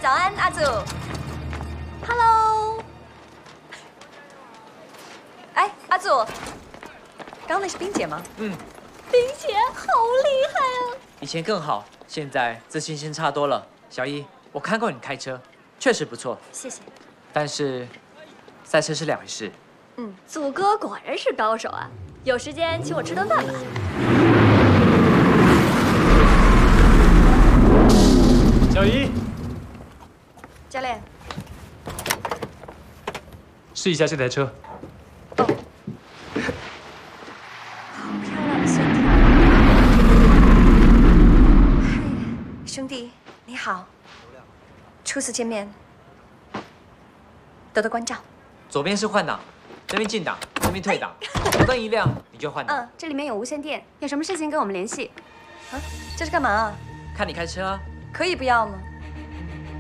早安，阿祖。Hello。哎，阿祖，刚刚那是冰姐吗？ 嗯。 冰姐好厉害啊！ 以前更好，现在自信心差多了。小一，我看过你开车，确实不错。 谢谢。 但是，赛车是两回事。 祖哥果然是高手啊！有时间请我吃顿饭吧。 小姨， 教练， 试一下这台车。 好漂亮的线条。嗨，兄弟，你好。初次见面，多多关照。 左边是换挡，这边进档，这边退档。红灯一亮你就换挡。 这里面有无线电，有什么事情跟我们联系。 啊，这是干嘛啊？ 看你开车啊。 可以不要吗？